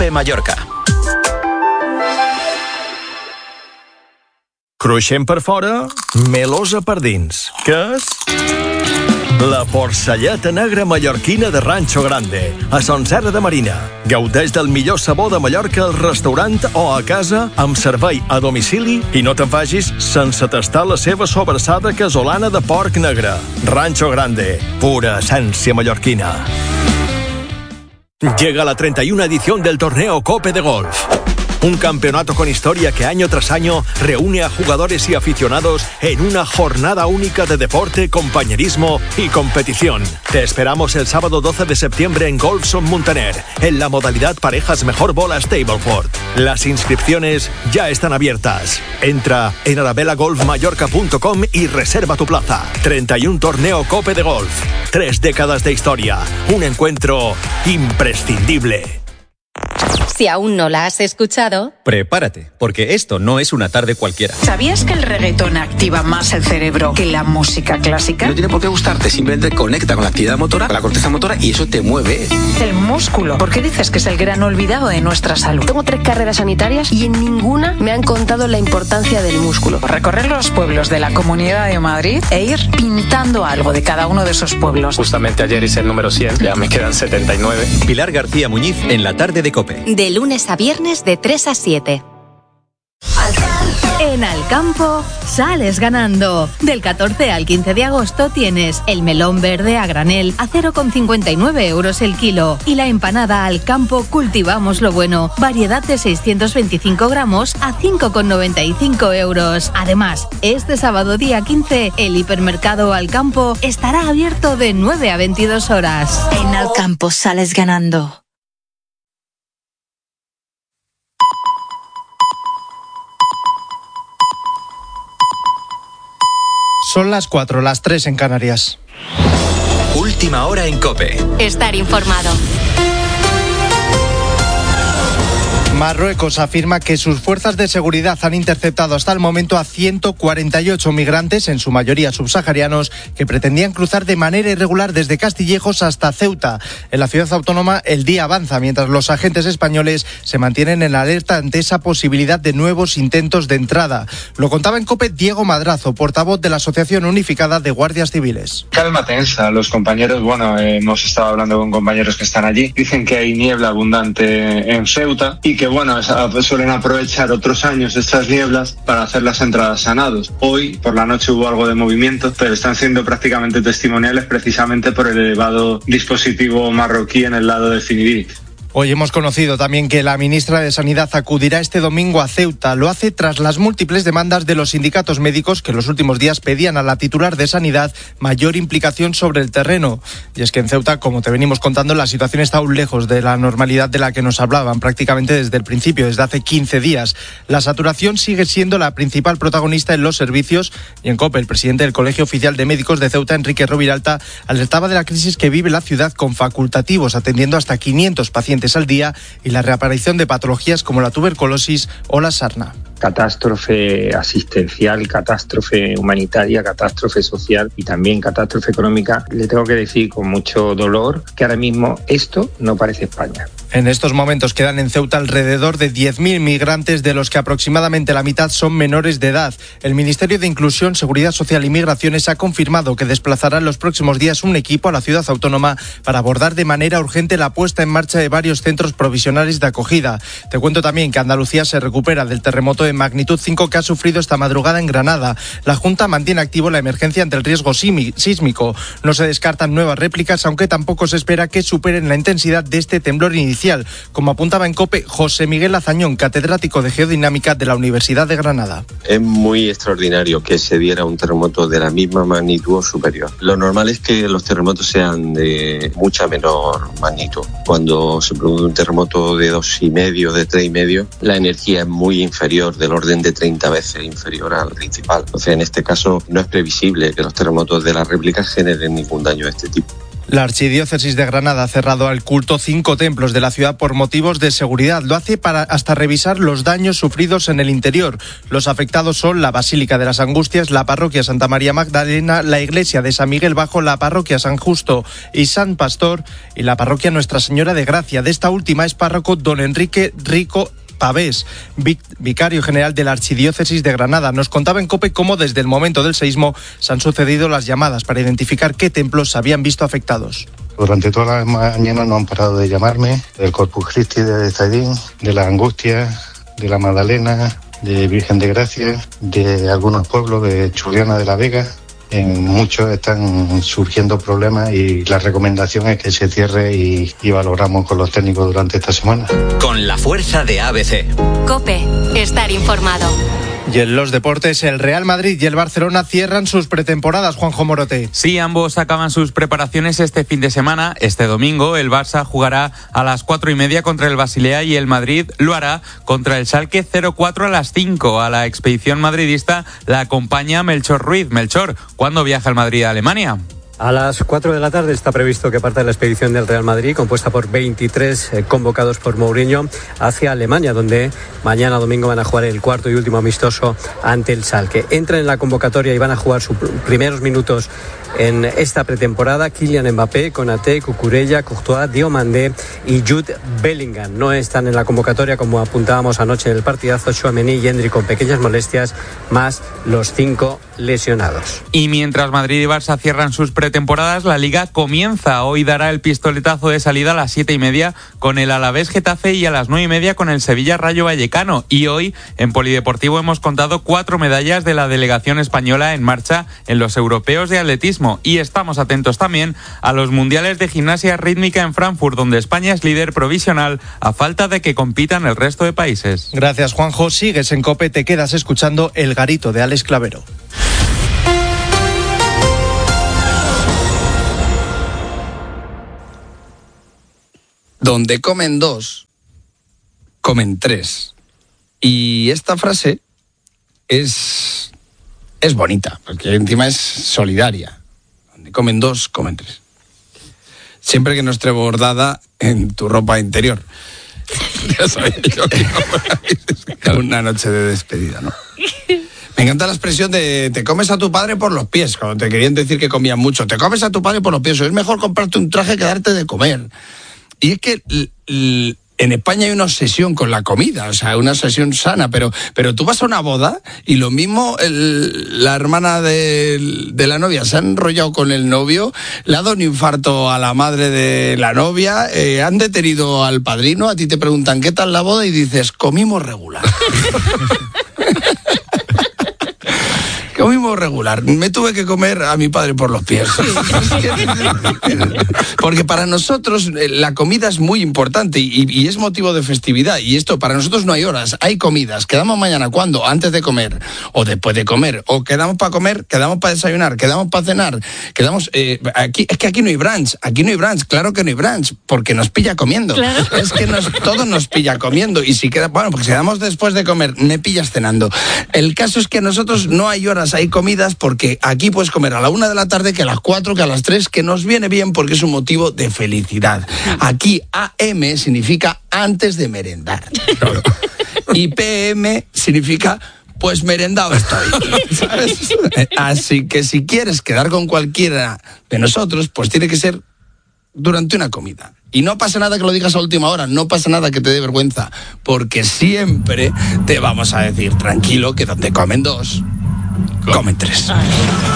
COPE Mallorca. Cruixent per fora, melosa per dins. Què és? La porcelleta negra mallorquina de Rancho Grande, a Son Serra de Marina. Gaudeix del millor sabor de Mallorca al restaurant o a casa amb servei a domicili i no te'n vagis sense tastar la seva sobrassada casolana de porc negre. Rancho Grande, pura essència mallorquina. Llega la 31 edición del torneo Cope de Golf. Un campeonato con historia que año tras año reúne a jugadores y aficionados en una jornada única de deporte, compañerismo y competición. Te esperamos el sábado 12 de septiembre en Golfson Muntaner, en la modalidad parejas mejor bola Stableford. Las inscripciones ya están abiertas. Entra en arabelagolfmallorca.com y reserva tu plaza. 31 torneo Cope de Golf. 3 décadas de historia. Un encuentro imprescindible. Si aún no la has escuchado, prepárate, porque esto no es una tarde cualquiera. ¿Sabías que el reggaetón activa más el cerebro que la música clásica? No tiene por qué gustarte, simplemente conecta con la actividad motora, con la corteza motora, y eso te mueve. El músculo. ¿Por qué dices que es el gran olvidado de nuestra salud? Tengo 3 carreras sanitarias y en ninguna me han contado la importancia del músculo. Recorrer los pueblos de la Comunidad de Madrid e ir pintando algo de cada uno de esos pueblos. Justamente ayer hice el número 100, ya me quedan 79. Pilar García Muñiz en la tarde de COPE. de lunes a viernes de 3 a 7. En Alcampo sales ganando. Del 14 al 15 de agosto tienes el melón verde a granel a 0,59 euros el kilo y la empanada Alcampo Cultivamos lo Bueno, variedad de 625 gramos a 5,95 euros. Además, este sábado día 15, el hipermercado Alcampo estará abierto de 9 a 22 horas. En Alcampo sales ganando. Son las 4, las 3 en Canarias. Última hora en COPE. Estar informado. Marruecos afirma que sus fuerzas de seguridad han interceptado hasta el momento a 148 migrantes, en su mayoría subsaharianos, que pretendían cruzar de manera irregular desde Castillejos hasta Ceuta. En la ciudad autónoma el día avanza, mientras los agentes españoles se mantienen en alerta ante esa posibilidad de nuevos intentos de entrada. Lo contaba en COPE Diego Madrazo, portavoz de la Asociación Unificada de Guardias Civiles. Calma tensa, los compañeros, hemos estado hablando con compañeros que están allí, dicen que hay niebla abundante en Ceuta y que suelen aprovechar otros años estas nieblas para hacer las entradas a nados. Hoy por la noche hubo algo de movimiento, pero están siendo prácticamente testimoniales precisamente por el elevado dispositivo marroquí en el lado de Finidic. Hoy hemos conocido también que la ministra de Sanidad acudirá este domingo a Ceuta. Lo hace tras las múltiples demandas de los sindicatos médicos que en los últimos días pedían a la titular de Sanidad mayor implicación sobre el terreno. Y es que en Ceuta, como te venimos contando, la situación está aún lejos de la normalidad de la que nos hablaban prácticamente desde el principio, desde hace 15 días. La saturación sigue siendo la principal protagonista en los servicios y en COPE el presidente del Colegio Oficial de Médicos de Ceuta, Enrique Roviralta, alertaba de la crisis que vive la ciudad con facultativos, atendiendo hasta 500 pacientes al día y la reaparición de patologías como la tuberculosis o la sarna. Catástrofe asistencial, catástrofe humanitaria, catástrofe social y también catástrofe económica. Le tengo que decir con mucho dolor que ahora mismo esto no parece España. En estos momentos quedan en Ceuta alrededor de 10.000 migrantes, de los que aproximadamente la mitad son menores de edad. El Ministerio de Inclusión, Seguridad Social y Migraciones ha confirmado que desplazará en los próximos días un equipo a la ciudad autónoma para abordar de manera urgente la puesta en marcha de varios centros provisionales de acogida. Te cuento también que Andalucía se recupera del terremoto de magnitud 5 que ha sufrido esta madrugada en Granada. La Junta mantiene activo la emergencia ante el riesgo sísmico. No se descartan nuevas réplicas, aunque tampoco se espera que superen la intensidad de este temblor inicial, como apuntaba en COPE José Miguel Azañón, catedrático de Geodinámica de la Universidad de Granada. Es muy extraordinario que se diera un terremoto de la misma magnitud o superior. Lo normal es que los terremotos sean de mucha menor magnitud. Cuando se produce un terremoto de 2,5, de 3,5, la energía es muy inferior, del orden de 30 veces inferior al principal. Entonces, en este caso, no es previsible que los terremotos de las réplicas generen ningún daño de este tipo. La Archidiócesis de Granada ha cerrado al culto 5 templos de la ciudad por motivos de seguridad. Lo hace para hasta revisar los daños sufridos en el interior. Los afectados son la Basílica de las Angustias, la Parroquia Santa María Magdalena, la Iglesia de San Miguel Bajo, la Parroquia San Justo y San Pastor y la Parroquia Nuestra Señora de Gracia. De esta última es párroco don Enrique Rico Pavés, vicario general de la Archidiócesis de Granada. Nos contaba en COPE cómo desde el momento del seísmo se han sucedido las llamadas para identificar qué templos se habían visto afectados. Durante toda la mañana no han parado de llamarme, del Corpus Christi de Zaidín, de la Angustia, de la Magdalena, de Virgen de Gracia, de algunos pueblos de Churriana de la Vega. En muchos están surgiendo problemas y la recomendación es que se cierre y valoramos con los técnicos durante esta semana. Con la fuerza de ABC. COPE, estar informado. Y en los deportes, el Real Madrid y el Barcelona cierran sus pretemporadas, Juanjo Morote. Sí, ambos acaban sus preparaciones este fin de semana. Este domingo el Barça jugará a las 4:30 contra el Basilea y el Madrid lo hará contra el Schalke 04 a las 5. A la expedición madridista la acompaña Melchor Ruiz. Melchor, ¿cuándo viaja el Madrid a Alemania? A las 4 de la tarde está previsto que parta la expedición del Real Madrid, compuesta por 23 convocados por Mourinho, hacia Alemania, donde mañana domingo van a jugar el cuarto y último amistoso ante el Schalke. Entran en la convocatoria y van a jugar sus primeros minutos en esta pretemporada Kylian Mbappé, Konaté, Cucurella, Courtois, Diomandé y Jude Bellingham. No están en la convocatoria, como apuntábamos anoche en el partidazo, Tchouaméni y Endrick con pequeñas molestias, más los 5 lesionados. Y mientras Madrid y Barça cierran sus pretemporadas, la Liga comienza. Hoy dará el pistoletazo de salida a las 7:30 con el Alavés Getafe y a las 9:30 con el Sevilla Rayo Vallecano. Y hoy en Polideportivo hemos contado 4 medallas de la delegación española en marcha en los europeos de atletismo. Y estamos atentos también a los mundiales de gimnasia rítmica en Frankfurt, donde España es líder provisional a falta de que compitan el resto de países. Gracias, Juanjo. Sigues en COPE, te quedas escuchando El Garito de Alex Clavero. Donde comen 2, comen 3. Y esta frase es bonita, porque encima es solidaria. Donde comen 2, comen 3. Siempre que no esté bordada en tu ropa interior. Ya sabía yo que una noche de despedida, ¿no? Me encanta la expresión de te comes a tu padre por los pies, cuando te querían decir que comían mucho. Te comes a tu padre por los pies. Es mejor comprarte un traje que darte de comer. Y es que en España hay una obsesión con la comida, o sea, una obsesión sana, pero tú vas a una boda y lo mismo la hermana de la novia se ha enrollado con el novio, le ha dado un infarto a la madre de la novia, han detenido al padrino, a ti te preguntan ¿qué tal la boda? Y dices, comimos regular. Comimos regular. Me tuve que comer a mi padre por los pies. Porque para nosotros la comida es muy importante y es motivo de festividad. Y esto, para nosotros no hay horas, hay comidas. Quedamos mañana, ¿cuándo? Antes de comer o después de comer. O quedamos para comer, quedamos para desayunar, quedamos para cenar. Quedamos... aquí no hay brunch. Aquí no hay brunch. Claro que no hay brunch. Porque nos pilla comiendo. Claro. Es que todo nos pilla comiendo. Y si queda... Bueno, porque si quedamos después de comer, me pillas cenando. El caso es que a nosotros no hay horas, hay comidas, porque aquí puedes comer a la 1 de la tarde, que a las 4, que a las 3, que nos viene bien porque es un motivo de felicidad. Aquí AM significa antes de merendar. Y PM significa pues merendado estoy, ¿sabes? Así que si quieres quedar con cualquiera de nosotros, pues tiene que ser durante una comida. Y no pasa nada que lo digas a última hora, no pasa nada que te dé vergüenza, porque siempre te vamos a decir, tranquilo, que donde comen 2, comen 3.